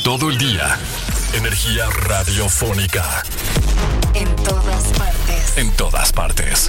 todo el día. Energía radiofónica. En todas partes. En todas partes.